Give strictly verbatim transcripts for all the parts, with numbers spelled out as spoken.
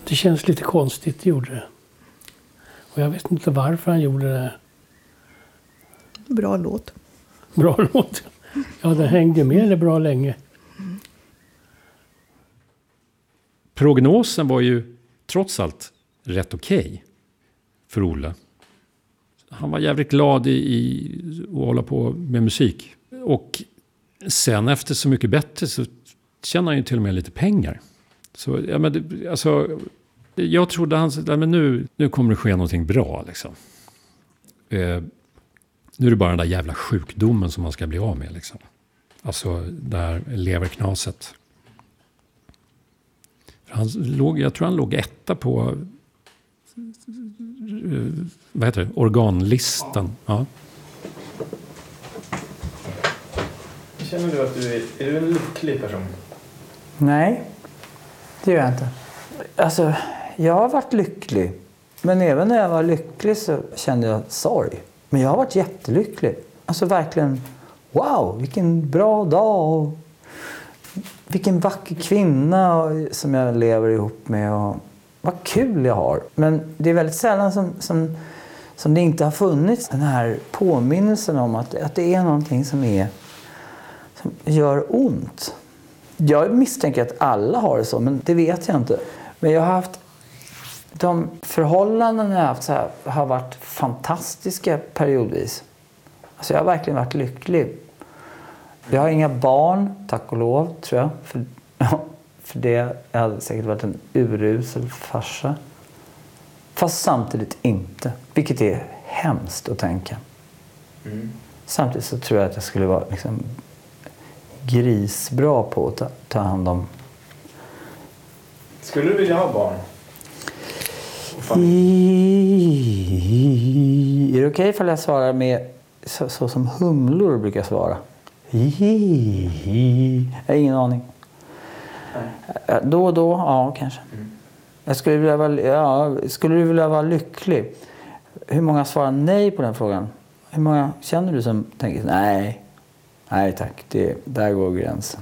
Det känns lite konstigt, det gjorde det. Och jag vet inte varför han gjorde det. Bra låt. Bra låt. Ja, den hängde med det bra länge. Prognosen var ju trots allt rätt okej okay för Olle. Han var jävligt glad i, i att hålla på med musik. Och sen efter Så mycket bättre så tjänar han ju till och med lite pengar. Så ja, men det, alltså, jag trodde han ja, men nu, nu kommer det ske någonting bra liksom. Eh, nu är det bara den där jävla sjukdomen som man ska bli av med liksom. Alltså det här leverknaset. Han låg, jag tror han låg etta på vad heter det? Organlistan. Ja. Känner du att du är, är du en lycklig person? Nej, det gör jag inte. Alltså, jag har varit lycklig. Men även när jag var lycklig så kände jag sorg. Men jag har varit jättelycklig. Alltså verkligen, wow, vilken bra dag. Och vilken vacker kvinna som jag lever ihop med. Och vad kul jag har. Men det är väldigt sällan som, som, som det inte har funnits den här påminnelsen om att, att det är någonting som, är, som gör ont. Jag misstänker att alla har det så, men det vet jag inte. Men jag har haft de förhållanden jag har haft så här, har varit fantastiska periodvis. Alltså jag har verkligen varit lycklig. Jag har inga barn, tack och lov, tror jag. För, för det jag hade säkert varit en urusel farsa. Fast samtidigt inte. Vilket är hemskt att tänka. Mm. Samtidigt så tror jag att jag skulle vara liksom grisbra på att ta, ta hand om. Skulle du vilja ha barn? I, är det okej ifall jag svarar med så, så som humlor brukar svara? I, jag har ingen aning. Nej. Då och då, ja kanske. Mm. Jag skulle vilja vara, ja, skulle du vilja vara lycklig? Hur många svarar nej på den frågan? Hur många känner du som tänker nej, nej tack, det, där går gränsen.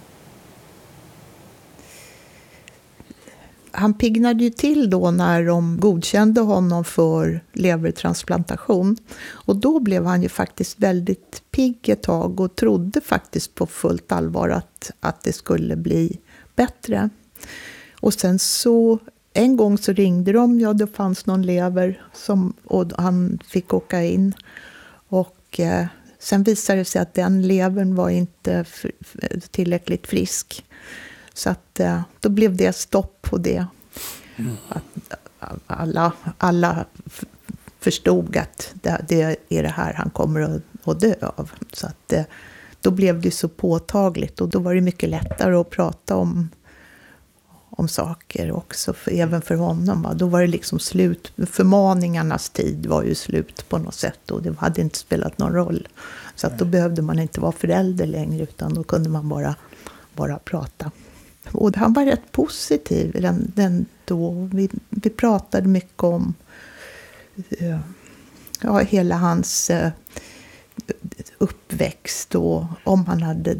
Han piggnade ju till då när de godkände honom för levertransplantation. Och då blev han ju faktiskt väldigt pigg ett tag och trodde faktiskt på fullt allvar att, att det skulle bli bättre. Och sen så, en gång så ringde de, ja det fanns någon lever som, och han fick åka in. Och eh, sen visade det sig att den levern var inte f- tillräckligt frisk. Så att eh, då blev det stopp på det. Mm. Att alla, alla förstod att det, det är det här han kommer att, att dö av. Så att eh, då blev det så påtagligt. Och då var det mycket lättare att prata om, om saker också. För, även för honom. Va? Då var det liksom slut. Förmaningarnas tid var ju slut på något sätt. Och det hade inte spelat någon roll. Så att då behövde man inte vara förälder längre. Utan då kunde man bara, bara prata. Och han var rätt positiv den, den då. Vi, vi pratade mycket om uh, ja, hela hans uh, uppväxt och om han hade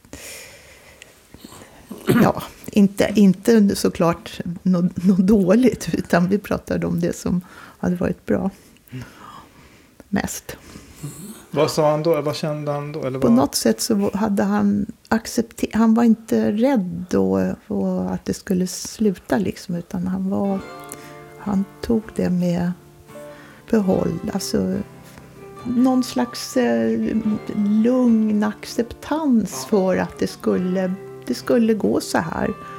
ja, inte, inte såklart något, något dåligt utan vi pratade om det som hade varit bra mest. Vad sa han då? Vad kände han då? Eller på vad? något sätt så hade han accepterat, han var inte rädd då och att det skulle sluta liksom, utan han var, han tog det med behåll, alltså någon slags eh, lugn acceptans för att det skulle, det skulle gå så här.